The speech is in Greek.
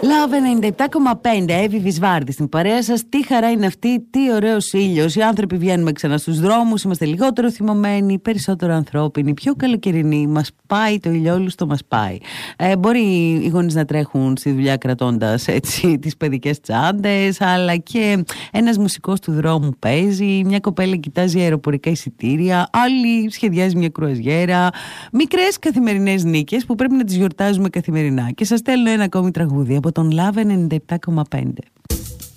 Love 97,5, Εύη Βυσβάρτη στην παρέα σας. Τι χαρά είναι αυτή, τι ωραίος ήλιος. Οι άνθρωποι βγαίνουμε ξανά στους δρόμους, είμαστε λιγότερο θυμωμένοι, περισσότερο ανθρώπινοι, πιο καλοκαιρινοί. Μας πάει το ηλιόλουστο, μας πάει. Μπορεί οι γονείς να τρέχουν στη δουλειά κρατώντας έτσι τις παιδικές τσάντες, αλλά και ένας μουσικός του δρόμου παίζει, μια κοπέλα κοιτάζει αεροπορικά εισιτήρια, άλλη σχεδιάζει μια κρουαζιέρα. Μικρές καθημερινές νίκες που πρέπει να τις γιορτάζουμε καθημερινά. Και σας στέλνω ένα ακόμη τραγούδι από τον Love 97,5.